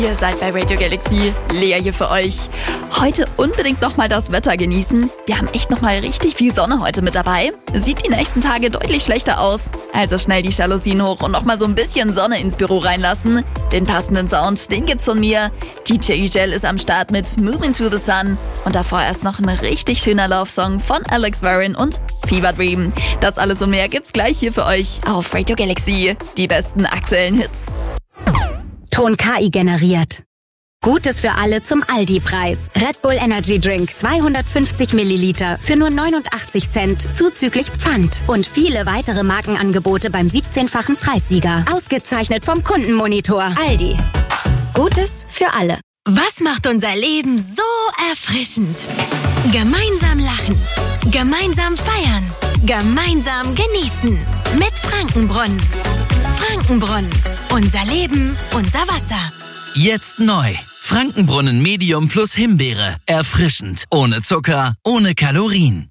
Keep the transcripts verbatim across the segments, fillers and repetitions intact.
Ihr seid bei Radio Galaxy, Lea hier für euch. Heute unbedingt nochmal das Wetter genießen. Wir haben echt nochmal richtig viel Sonne heute mit dabei. Sieht die nächsten Tage deutlich schlechter aus. Also schnell die Jalousien hoch und nochmal so ein bisschen Sonne ins Büro reinlassen. Den passenden Sound, den gibt's von mir. D J Ijel ist am Start mit Moving to the Sun. Und davor erst noch ein richtig schöner Love-Song von Alex Warren und Fever Dream. Das alles und mehr gibt's gleich hier für euch auf Radio Galaxy. Die besten aktuellen Hits. Ton K I generiert. Gutes für alle zum Aldi-Preis. Red Bull Energy Drink zweihundertfünfzig Milliliter für nur neunundachtzig Cent zuzüglich Pfand. Und viele weitere Markenangebote beim siebzehnfachen Preissieger. Ausgezeichnet vom Kundenmonitor. Aldi. Gutes für alle. Was macht unser Leben so erfrischend? Gemeinsam lachen. Gemeinsam feiern. Gemeinsam genießen. Mit Frankenbrunnen. Frankenbrunnen. Unser Leben, unser Wasser. Jetzt neu. Frankenbrunnen Medium plus Himbeere. Erfrischend. Ohne Zucker, ohne Kalorien.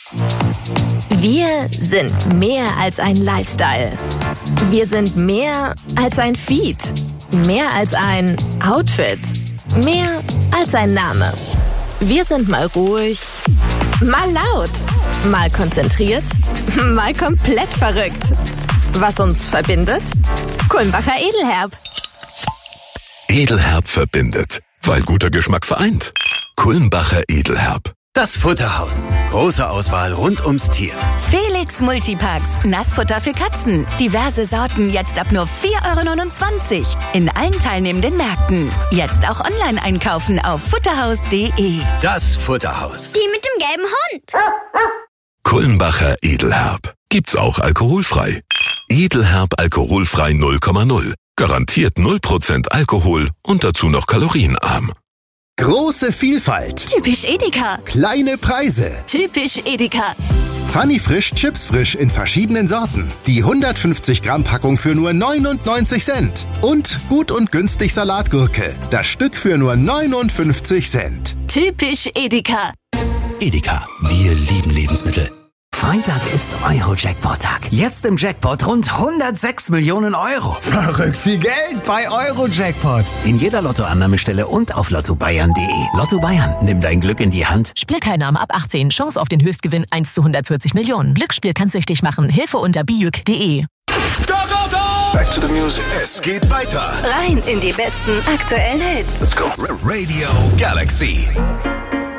Wir sind mehr als ein Lifestyle. Wir sind mehr als ein Feed. Mehr als ein Outfit. Mehr als ein Name. Wir sind mal ruhig, mal laut, mal konzentriert, mal komplett verrückt. Was uns verbindet? Kulmbacher Edelherb. Edelherb verbindet, weil guter Geschmack vereint. Kulmbacher Edelherb. Das Futterhaus. Große Auswahl rund ums Tier. Felix Multipacks. Nassfutter für Katzen. Diverse Sorten jetzt ab nur vier Euro neunundzwanzig. In allen teilnehmenden Märkten. Jetzt auch online einkaufen auf futterhaus punkt de. Das Futterhaus. Die mit dem gelben Hund. Kulmbacher Edelherb. Gibt's auch alkoholfrei. Edelherb alkoholfrei null Komma null. Garantiert null Prozent Alkohol und dazu noch kalorienarm. Große Vielfalt. Typisch Edeka. Kleine Preise. Typisch Edeka. Funny Frisch Chips Frisch in verschiedenen Sorten. Die hundertfünfzig Gramm Packung für nur neunundneunzig Cent. Und gut und günstig Salatgurke. Das Stück für nur neunundfünfzig Cent. Typisch Edeka. Edeka. Wir lieben Lebensmittel. Freitag ist Euro-Jackpot-Tag. Jetzt im Jackpot rund hundertsechs Millionen Euro. Verrückt viel Geld bei Euro-Jackpot. In jeder Lottoannahmestelle und auf lotto bayern punkt de. Lotto Bayern, nimm dein Glück in die Hand. Spielteilnahme ab achtzehn. Chance auf den Höchstgewinn eins zu hundertvierzig Millionen. Glücksspiel kann süchtig machen. Hilfe unter bijuk punkt de. Go, go, go! Back to the music. Es geht weiter. Rein in die besten aktuellen Hits. Let's go. Radio Galaxy.